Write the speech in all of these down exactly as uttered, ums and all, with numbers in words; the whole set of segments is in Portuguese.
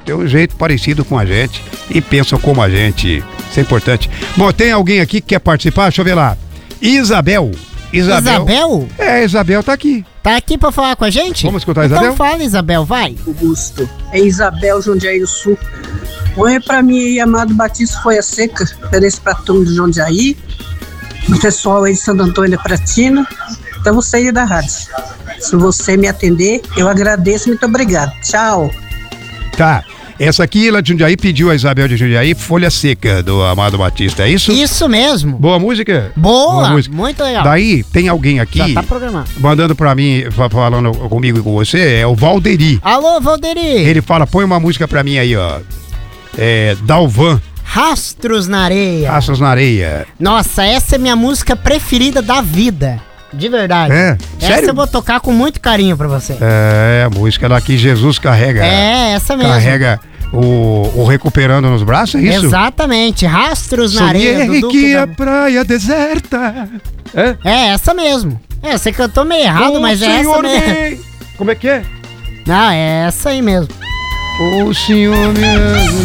tem um jeito parecido com a gente e pensam como a gente. Isso é importante. Bom, tem alguém aqui que quer participar? Deixa eu ver lá. Isabel. Isabel? Isabel? É, Isabel tá aqui. Tá aqui pra falar com a gente? Vamos escutar a Isabel? Então fala, Isabel, vai. Augusto, é Isabel, Jundiaí do Sul. Oi, pra mim aí, Amado Batista foi a seca, oferece pra turma de Jundiaí, o pessoal aí de Santo Antônio da Pratina, então você aí da rádio. Se você me atender, eu agradeço, muito obrigado. Tchau. Tá. Essa aqui, ela de Jundiaí, pediu a Isabel de Jundiaí, Folha Seca, do Amado Batista, é isso? Isso mesmo. Boa música? Boa, Boa música. Muito legal. Daí, tem alguém aqui... Já tá programado. Mandando pra mim, falando comigo e com você, é o Valderi. Alô, Valderi. Ele fala, põe uma música pra mim aí, ó. É, Dalvan. Rastros na Areia. Rastros na Areia. Nossa, essa é minha música preferida da vida. De verdade. É? Essa Sério? eu vou tocar com muito carinho pra você. É, a música lá que Jesus carrega. É, essa mesmo. Carrega o, o recuperando nos braços, é isso? Exatamente. Rastros na Areia do Duque que da... a praia deserta. É? É, essa mesmo. É, você cantou meio errado, O mas é essa Senhor mesmo. me... Como é que é? Não, é essa aí mesmo. O Senhor me...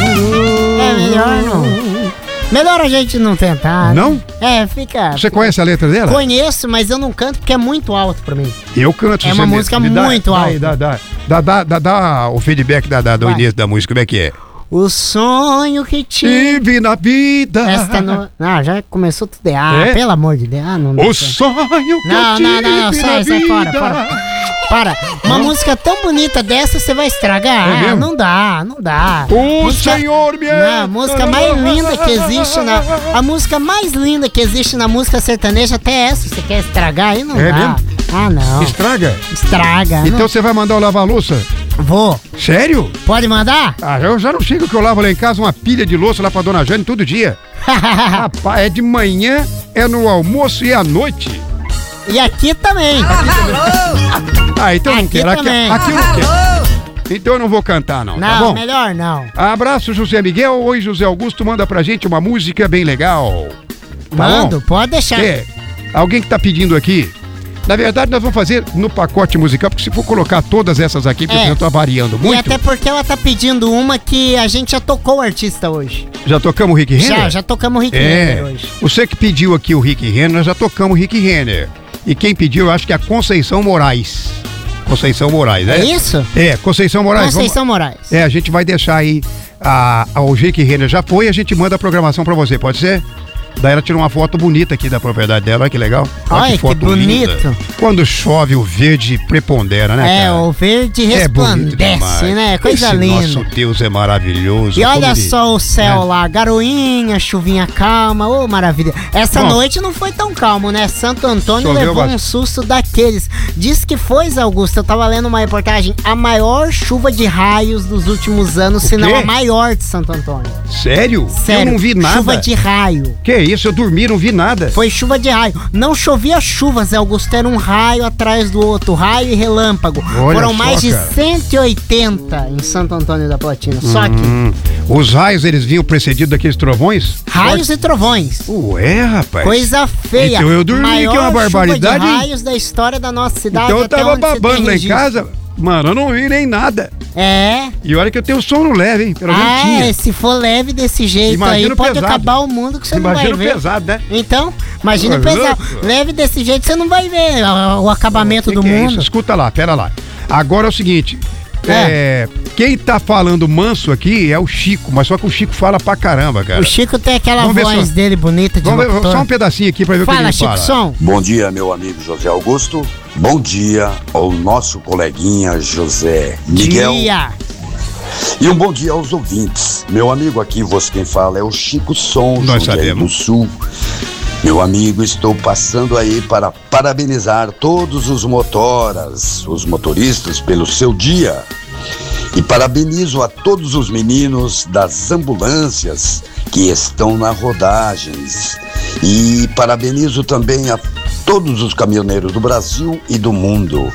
É melhor não. Melhor a gente não tentar. Não? Né? É, fica... Você conhece a letra dela? Conheço, mas eu não canto porque é muito alto pra mim. Eu canto. É uma você música me dá- muito dá- alta. Dá, dá, dá, dá, dá, dá o feedback da, da, do Vai. início da música, como é que é? O sonho que tive... Tive na vida. Esta no... Ah, já começou tudo errado. Ah, É? pelo amor de Deus. Ah, não dá O certo. sonho que Não, eu tive não, não, não, sai, na sai fora, vida. fora. Para, uma música tão bonita dessa você vai estragar? É Ah, mesmo? não dá, não dá. O Música- Senhor me... Não, a música mais linda que existe na... A música mais linda que existe na música sertaneja, até essa você quer estragar aí? Não É dá. mesmo? Ah, não. Estraga? Estraga. Então não... você vai mandar eu lavar a louça? Vou. Sério? Pode mandar? Ah, eu já não chego que eu lavo lá em casa uma pilha de louça lá pra Dona Jane todo dia. Rapaz, é de manhã, é no almoço e à noite. E aqui também. Ah, então eu não Aqui quero. Aqui, também. aqui eu não quero. Então eu não vou cantar, não, tá Não, bom? melhor não. Abraço, José Miguel. Oi, José Augusto. Manda pra gente uma música bem legal. Tá Mando, bom? pode deixar. É, alguém que tá pedindo aqui. Na verdade, nós vamos fazer no pacote musical, porque se for colocar todas essas aqui, porque É. eu tô variando E muito. até porque ela tá pedindo uma que a gente já tocou o artista hoje. Já tocamos o Rick Renner? Já, já tocamos o Rick Renner É, hoje. você que pediu aqui o Rick Renner, nós já tocamos o Rick Renner. E quem pediu, eu acho que é a Conceição Moraes. Conceição Moraes, né? É isso? É, Conceição Moraes. Conceição Moraes. Vamos... É, a gente vai deixar aí, a, a, o Rick Renner já foi, a gente manda a programação pra você, pode ser? Daí ela tirou uma foto bonita aqui da propriedade dela, olha que legal. Olha que foto linda. bonito. Quando chove, o verde prepondera, né, É, cara? o verde É bonito resplandece, demais. né? Coisa Esse linda. nosso Deus é maravilhoso. E como olha ele- só o céu É. lá, garoinha, chuvinha calma, ô maravilha. Essa Bom. noite não foi tão calmo, né? Santo Antônio Choveu levou bastante. um susto daqueles. Diz que foi, Zé Augusto, eu tava lendo uma reportagem, a maior chuva de raios dos últimos anos, O se não quê? a maior de Santo Antônio. Sério? Sério, Eu não vi nada. chuva de raio. Que isso, eu dormi, não vi nada. Foi chuva de raio. Não chovia chuva, Zé Augusto, era um raio atrás do outro, raio e relâmpago. Olha Foram só, mais de cara. cento e oitenta em Santo Antônio da Platina. Só que Hum, os raios, eles vinham precedidos daqueles trovões? raios e trovões. Ué, rapaz. Coisa feia. Então eu dormi, Maior que é uma barbaridade, chuva de hein? raios da história da nossa cidade. Então eu até tava onde se tem babando lá em registro. casa. Mano, eu não vi nem nada. É. E olha que eu tenho sono leve, hein? Pelo menos Ah, tinha. se for leve desse jeito Imagina aí, o pode pesado. acabar o mundo que você Imagina não o vai ver. pesado, né? Então, imagina o Mas, pesado. louco. Leve desse jeito, você não vai ver o, o acabamento Que do que é mundo. isso? Escuta lá, pera lá. Agora é o seguinte. É. Quem tá falando manso aqui é o Chico, mas só que o Chico fala pra caramba, cara. O Chico tem aquela Vamos ver voz só. dele bonita de Vamos ver, locutor. só um pedacinho aqui pra ver o que Fala, ele Chico fala. Som. Bom dia, meu amigo José Augusto. Bom dia ao nosso coleguinha José Miguel. Dia. E um bom dia aos ouvintes. Meu amigo aqui, você quem fala é o Chico Som, Nós Jundiaí sabemos. do Sul. Meu amigo, estou passando aí para parabenizar todos os motoras, os motoristas pelo seu dia. E parabenizo a todos os meninos das ambulâncias que estão na rodagens. E parabenizo também a todos os caminhoneiros do Brasil e do mundo.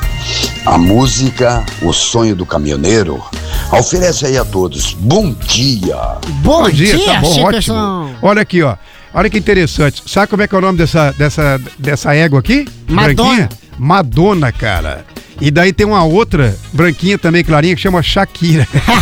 A música O Sonho do Caminhoneiro oferece aí a todos. Bom dia! Bom, Bom dia, tá bom, Chico ótimo. Som. Olha aqui, ó. Olha que interessante. Sabe como é que é o nome dessa, dessa, dessa égua aqui? Madonna. Branquinha? Madonna, cara. E daí tem uma outra branquinha também, clarinha, que chama Shakira.